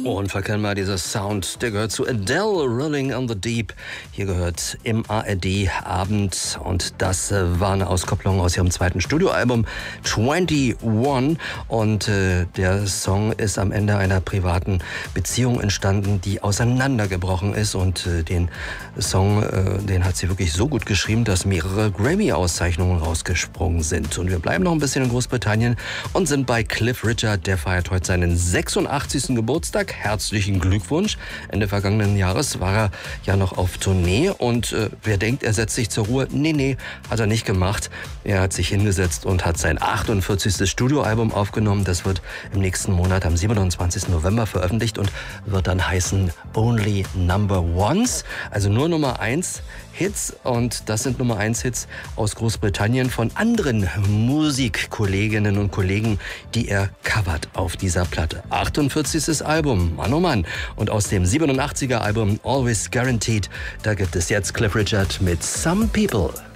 Unverkennbar dieser Sound, der gehört zu Adele, Rolling on the Deep. Hier gehört im ARD-Abend und das war eine Auskopplung aus ihrem zweiten Studioalbum 21 und der Song ist am Ende einer privaten Beziehung entstanden, die auseinandergebrochen ist und den Song, den hat sie wirklich so gut geschrieben, dass mehrere Grammy-Auszeichnungen rausgesprungen sind. Und wir bleiben noch ein bisschen in Großbritannien und sind bei Cliff Richard, der feiert heute seinen 86. Geburtstag. Herzlichen Glückwunsch. Ende vergangenen Jahres war er ja noch auf Tournee und wer denkt, er setzt sich zur Ruhe? Nee, hat er nicht gemacht. Er hat sich hingesetzt und hat sein 48. Studioalbum aufgenommen. Das wird im nächsten Monat am 27. November veröffentlicht und wird dann heißen Only Number Ones, also nur Nummer 1 Hits, und das sind Nummer 1 Hits aus Großbritannien von anderen Musikkolleginnen und Kollegen, die er covert auf dieser Platte. 48. Album, Mann oh Mann. Und aus dem 87er Album Always Guaranteed, da gibt es jetzt Cliff Richard mit Some People.